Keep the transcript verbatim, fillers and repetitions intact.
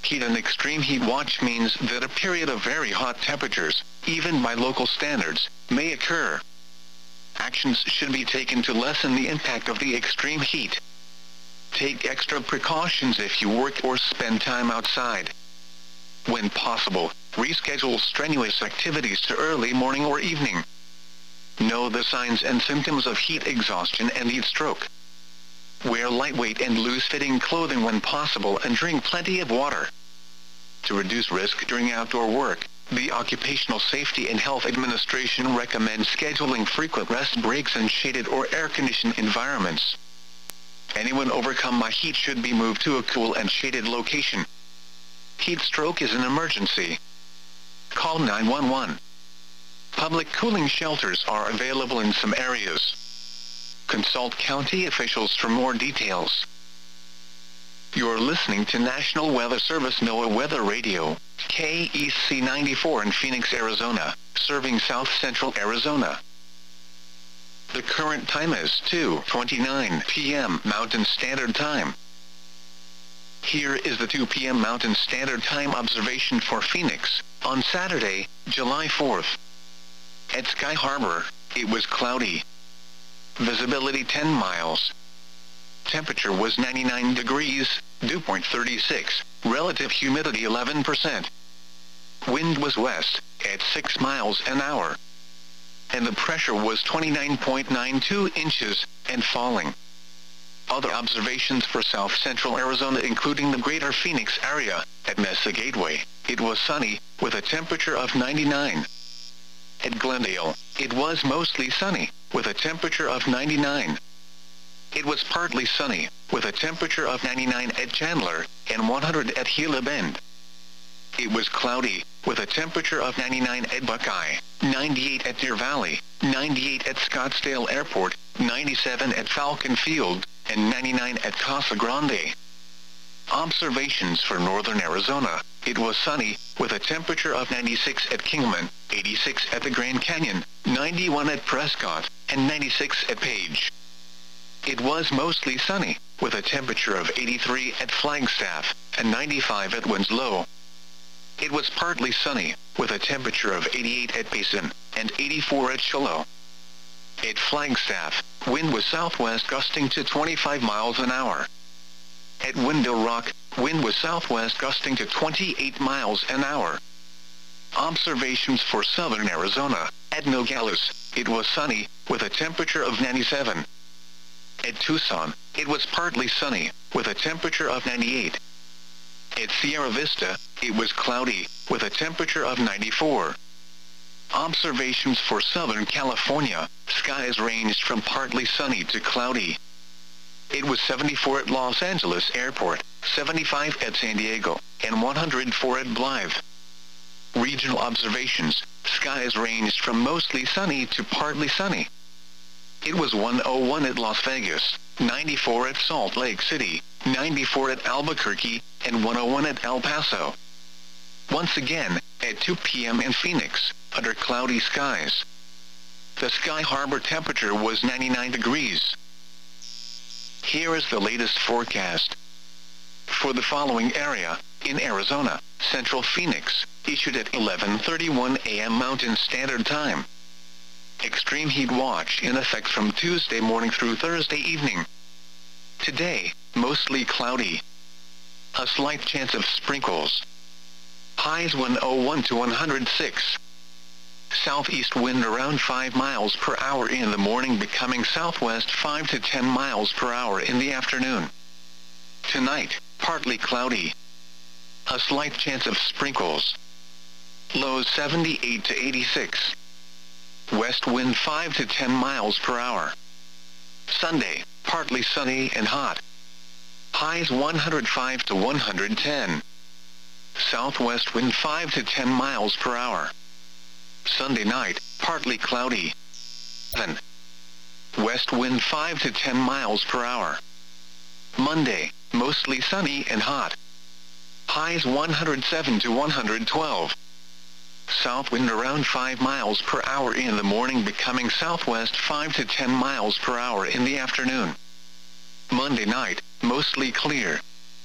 Heat and extreme heat watch means that a period of very hot temperatures, even by local standards, may occur. Actions should be taken to lessen the impact of the extreme heat. Take extra precautions if you work or spend time outside. When possible, reschedule strenuous activities to early morning or evening. Know the signs and symptoms of heat exhaustion and heat stroke. Wear lightweight and loose-fitting clothing when possible and drink plenty of water. To reduce risk during outdoor work, the Occupational Safety and Health Administration recommends scheduling frequent rest breaks in shaded or air-conditioned environments. Anyone overcome by heat should be moved to a cool and shaded location. Heat stroke is an emergency. Call nine one one. Public cooling shelters are available in some areas. Consult county officials for more details. You're listening to National Weather Service NOAA Weather Radio, K E C ninety-four in Phoenix, Arizona, serving south central Arizona. The current time is two twenty-nine p m Mountain Standard Time. Here is the two p m Mountain Standard Time observation for Phoenix, on Saturday, July fourth. At Sky Harbor, it was cloudy. Visibility ten miles. Temperature was ninety-nine degrees, dew point thirty-six, relative humidity eleven percent. Wind was west, at six miles an hour. And the pressure was twenty-nine point nine two inches, and falling. Other observations for south central Arizona including the greater Phoenix area, at Mesa Gateway, it was sunny, with a temperature of ninety-nine. At Glendale, it was mostly sunny, with a temperature of ninety-nine. It was partly sunny, with a temperature of ninety-nine at Chandler, and one hundred at Gila Bend. It was cloudy, with a temperature of ninety-nine at Buckeye, ninety-eight at Deer Valley, ninety-eight at Scottsdale Airport, ninety-seven at Falcon Field, and ninety-nine at Casa Grande. Observations for northern Arizona, it was sunny, with a temperature of ninety-six at Kingman, eighty-six at the Grand Canyon, ninety-one at Prescott, and ninety-six at Page. It was mostly sunny, with a temperature of eighty-three at Flagstaff, and ninety-five at Winslow. It was partly sunny, with a temperature of eighty-eight at Payson, and eighty-four at Shiloh. At Flagstaff, wind was southwest gusting to twenty-five miles an hour. At Window Rock, wind was southwest gusting to twenty-eight miles an hour. Observations for southern Arizona, at Nogales, it was sunny, with a temperature of ninety-seven. At Tucson, it was partly sunny, with a temperature of ninety-eight. At Sierra Vista, it was cloudy, with a temperature of ninety-four. Observations for Southern California, skies ranged from partly sunny to cloudy. It was seventy-four at Los Angeles Airport, seventy-five at San Diego, and one hundred four at Blythe. Regional observations, skies ranged from mostly sunny to partly sunny. It was one oh one at Las Vegas, ninety-four at Salt Lake City, ninety-four at Albuquerque, and one oh one at El Paso. Once again, at two p m in Phoenix, under cloudy skies. The Sky Harbor temperature was ninety-nine degrees. Here is the latest forecast. For the following area, in Arizona, Central Phoenix, issued at eleven thirty-one a m Mountain Standard Time. Extreme heat watch in effect from Tuesday morning through Thursday evening. Today, mostly cloudy. A slight chance of sprinkles. Highs one oh one to one hundred six. Southeast wind around five miles per hour in the morning, becoming southwest five to ten miles per hour in the afternoon. Tonight, partly cloudy. A slight chance of sprinkles. Lows seventy-eight to eighty-six. West wind five to ten miles per hour. Sunday, partly sunny and hot. Highs one hundred five to one hundred ten. Southwest wind five to ten miles per hour. Sunday night, partly cloudy. Then, west wind five to ten miles per hour. Monday, mostly sunny and hot. Highs one hundred seven to one hundred twelve. South wind around five miles per hour in the morning, becoming southwest five to ten miles per hour in the afternoon. Monday night, mostly clear.